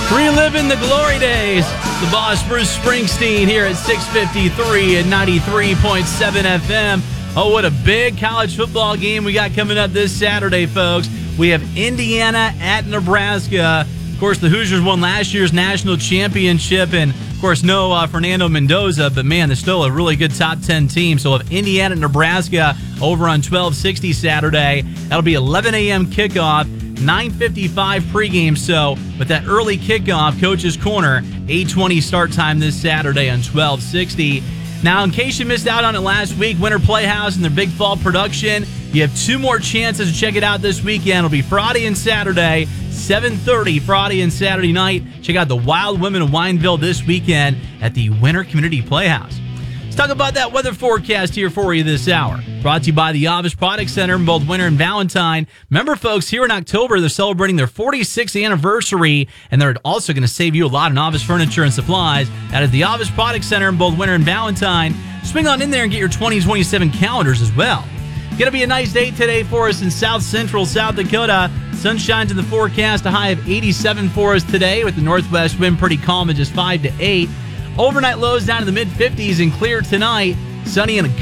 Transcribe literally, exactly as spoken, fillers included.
Reliving the glory days. The boss, Bruce Springsteen, here at six fifty-three and ninety-three point seven F M. Oh, what a big college football game we got coming up this Saturday, folks. We have Indiana at Nebraska. Of course, the Hoosiers won last year's national championship, and of course, no uh, Fernando Mendoza, but man, they're still a really good top ten team. So, we'll have Indiana, Nebraska over on twelve sixty Saturday. That'll be eleven a.m. kickoff, nine fifty-five pregame. So, with that early kickoff, Coach's Corner, eight twenty start time this Saturday on twelve sixty. Now, in case you missed out on it last week, Winter Playhouse and their Big Fall production, you have two more chances to check it out this weekend. It'll be Friday and Saturday, seven thirty Friday and Saturday night. Check out the Wild Women of Wineville this weekend at the Winter Community Playhouse. Let's talk about that weather forecast here for you this hour. Brought to you by the Avish Product Center in both Winter and Valentine. Remember, folks, here in October, they're celebrating their forty-sixth anniversary, and they're also going to save you a lot on Avish furniture and supplies. That is the Avish Product Center in both Winter and Valentine. Swing on in there and get your twenty twenty-seven calendars as well. Going to be a nice day today for us in South Central South Dakota. Sunshine's in the forecast, a high of eighty-seven for us today, with the northwest wind pretty calm at just five to eight. Overnight lows down to the mid fifties and clear tonight. Sunny and a